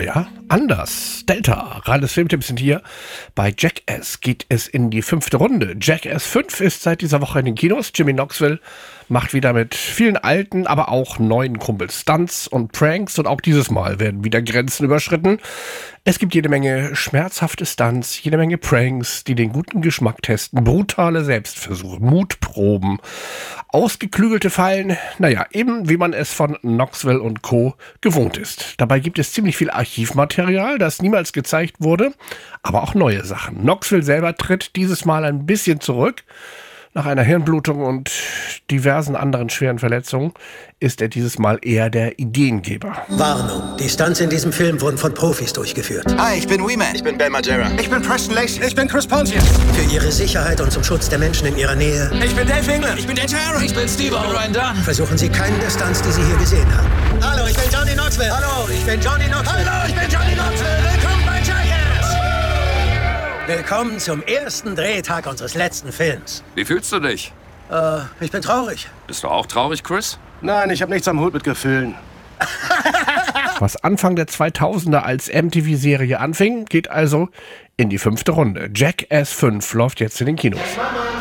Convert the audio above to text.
Neuer, anders. Delta, Rades Filmtipps sind hier. Bei Jackass geht es in die 5. Runde. Jackass 5 ist seit dieser Woche in den Kinos. Jimmy Knoxville macht wieder mit vielen alten, aber auch neuen Kumpels Stunts und Pranks. Und auch dieses Mal werden wieder Grenzen überschritten. Es gibt jede Menge schmerzhafte Stunts, jede Menge Pranks, die den guten Geschmack testen, brutale Selbstversuche, Mutproben, ausgeklügelte Fallen. Naja, eben wie man es von Knoxville und Co. gewohnt ist. Dabei gibt es ziemlich viel Archivmaterial, das niemals gezeigt wurde, aber auch neue Sachen. Knoxville selber tritt dieses Mal ein bisschen zurück. Nach einer Hirnblutung und diversen anderen schweren Verletzungen ist er dieses Mal eher der Ideengeber. Warnung, die Stunts in diesem Film wurden von Profis durchgeführt. Hi, ich bin Wee-Man. Ich bin Ben Margera. Ich bin Preston Lacey. Ich bin Chris Pontius. Für ihre Sicherheit und zum Schutz der Menschen in ihrer Nähe Ich bin Dave England. Ich bin Dave Aaron. Ich bin Steve Ryan Dunn. versuchen sie keinen der Stunts, die sie hier gesehen haben. Hallo, ich bin Johnny Knoxville. Hallo, ich bin Johnny Knoxville. Hallo, ich bin Johnny Knoxville. Willkommen bei Jackass. Willkommen zum ersten Drehtag unseres letzten Films. Wie fühlst du dich? Ich bin traurig. Bist du auch traurig, Chris? Nein, ich habe nichts am Hut mit Gefühlen. Was Anfang der 2000er als MTV-Serie anfing, geht also in die 5. Runde. Jackass 5 läuft jetzt in den Kinos. Mama.